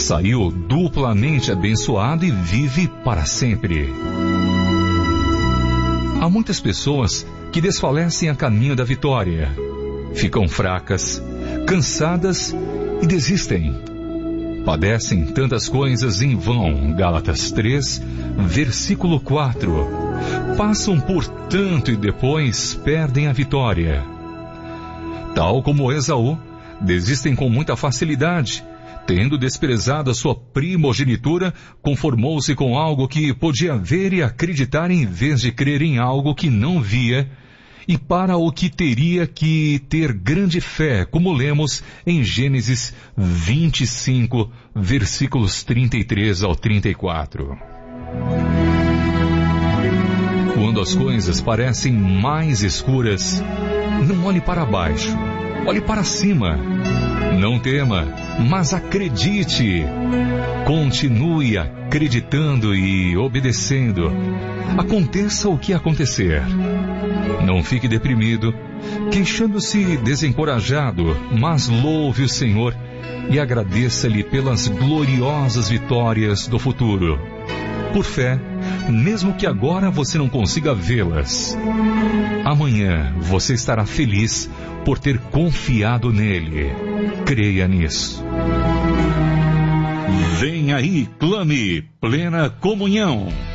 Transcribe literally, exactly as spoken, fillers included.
saiu duplamente abençoado e vive para sempre. Há muitas pessoas que desfalecem a caminho da vitória, ficam fracas, cansadas e desistem. Padecem tantas coisas em vão. Gálatas três, versículo quatro. Passam por tanto e depois perdem a vitória. Tal como Esaú, desistem com muita facilidade. Tendo desprezado a sua primogenitura, conformou-se com algo que podia ver e acreditar em vez de crer em algo que não via, e para o que teria que ter grande fé, como lemos em Gênesis vinte e cinco, versículos trinta e três ao trinta e quatro. Quando as coisas parecem mais escuras, não olhe para baixo, olhe para cima. Não tema, mas acredite. Continue acreditando e obedecendo. Aconteça o que acontecer. Não fique deprimido, queixando-se desencorajado, mas louve o Senhor e agradeça-lhe pelas gloriosas vitórias do futuro. Por fé, mesmo que agora você não consiga vê-las, amanhã você estará feliz por ter confiado nele. Creia nisso. Vem aí, clame, plena comunhão.